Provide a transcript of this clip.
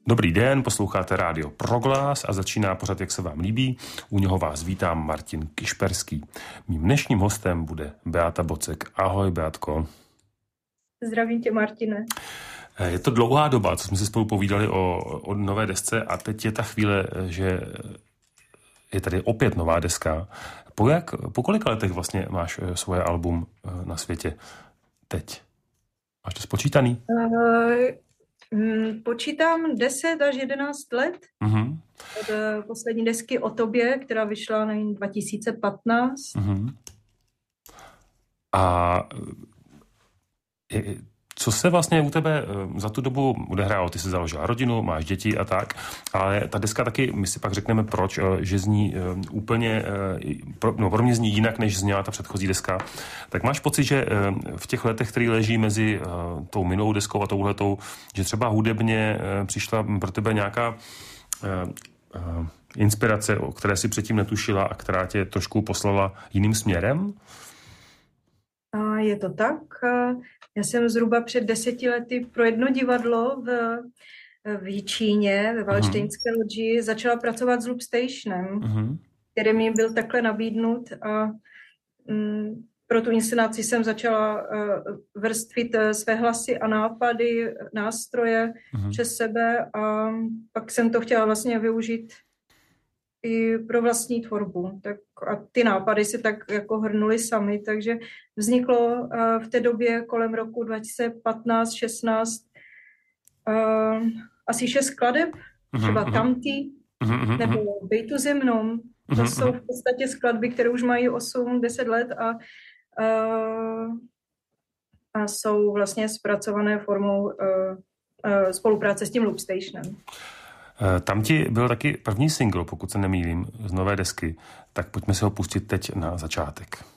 Dobrý den, posloucháte Rádio Proglas a začíná pořad, jak se vám líbí. U něho vás vítám Martin Kišperský. Mým dnešním hostem bude Beata Bocek. Ahoj, Beatko. Zdravím tě, Martine. Je to dlouhá doba, co jsme si spolu povídali o nové desce a teď je ta chvíle, že je tady opět nová deska. Po kolika letech vlastně máš svoje album na světě teď? Máš to spočítaný? Počítám 10 až 11 let od poslední desky O tobě, která vyšla 2015. A co se vlastně u tebe za tu dobu odehrálo? Ty jsi založila rodinu, máš děti a tak, ale ta deska taky, my si pak řekneme proč, že zní úplně, pro mě zní jinak, než zněla ta předchozí deska. Tak máš pocit, že v těch letech, který leží mezi tou minulou deskou a touhletou, že třeba hudebně přišla pro tebe nějaká inspirace, o které si předtím netušila a která tě trošku poslala jiným směrem? Je to tak. Já jsem zhruba před 10 lety pro jedno divadlo v Jičíně, ve Valštejnské lodži, začala pracovat s Loop Stationem, který mi byl takhle nabídnut a pro tu inscenaci jsem začala vrstvit své hlasy a nápady, nástroje přes sebe a pak jsem to chtěla vlastně využít i pro vlastní tvorbu. Tak a ty nápady se tak jako hrnuly sami, takže vzniklo v té době kolem roku 2015-16 asi 6 skladeb, třeba Tamty nebo Bej tu ze mnou. To jsou v podstatě skladby, které už mají 8-10 let a jsou vlastně zpracované formou spolupráce s tím Loop Stationem. Tam ti byl taky první single, pokud se nemýlím, z nové desky, tak pojďme si ho pustit teď na začátek.